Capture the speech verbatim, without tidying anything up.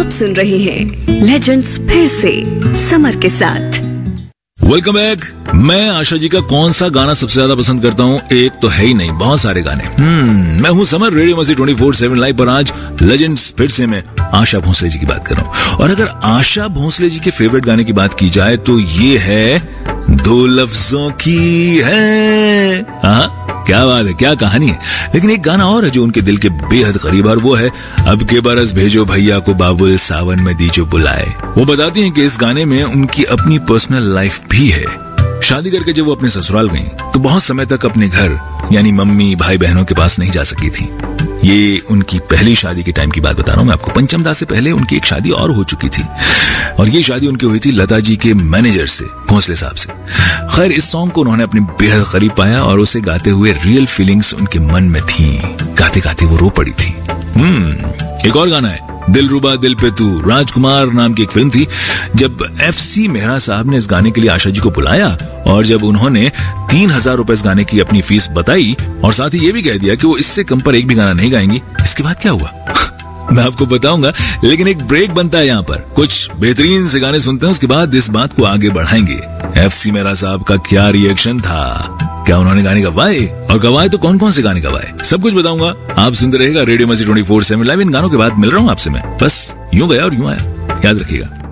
आप सुन रहे हैं लेजेंड्स फिर से समर के साथ। Welcome back. मैं आशा जी का कौन सा गाना सबसे ज्यादा पसंद करता हूँ? एक तो है ही नहीं, बहुत सारे गाने। हम्म मैं हूँ समर, रेडियो मस्ती ट्वेंटी फोर सेवन लाइव पर। आज लेजेंड्स फिर से मैं आशा भोसले जी की बात कर रहा हूँ। और अगर आशा भोसले जी के फेवरेट गाने की बात की जाए तो ये है दो लफ्जों की है। हाँ, क्या बात है, क्या कहानी है। लेकिन एक गाना और है जो उनके दिल के बेहद करीब है, और वो है अब के बरस भेजो भैया को बाबुल सावन में दीजो बुलाए। वो बताती हैं कि इस गाने में उनकी अपनी पर्सनल लाइफ भी है। शादी करके जब वो अपने ससुराल गईं तो बहुत समय तक अपने घर यानी मम्मी भाई बहनों के पास नहीं जा सकी थी। ये उनकी पहली शादी के टाइम की बात बता रहा हूं मैं आपको। पंचम दा से पहले उनकी एक शादी और हो चुकी थी, और ये शादी उनकी हुई थी लता जी के मैनेजर से, भोसले साहब से। खैर, इस सॉन्ग को उन्होंने अपने बेहद करीब पाया और उसे गाते हुए रियल फीलिंग्स उनके मन में थी। गाते गाते वो रो पड़ी थी। हम्म एक और गाना है दिलरुबा दिल पे तू, राजकुमार नाम की एक फिल्म थी। जब एफ सी मेहरा साहब ने इस गाने के लिए आशा जी को बुलाया और जब उन्होंने तीन हजार रुपए इस गाने की अपनी फीस बताई और साथ ही ये भी कह दिया कि वो इससे कम पर एक भी गाना नहीं गाएंगी, इसके बाद क्या हुआ मैं आपको बताऊंगा। लेकिन एक ब्रेक बनता है यहाँ पर, कुछ बेहतरीन से गाने सुनते हैं, उसके बाद इस बात को आगे बढ़ाएंगे। एफ सी मेहरा साहब का क्या रिएक्शन था, क्या उन्होंने गाने गवाए, और गवाए तो कौन कौन से गाने गवाए, सब कुछ बताऊंगा। आप सुनते रहेगा रेडियो मस्ती ट्वेंटी फोर सेवन लाइव। इन गानों के बाद मिल रहा हूँ आपसे मैं, बस यूं गया और यूं आया, याद रखिएगा।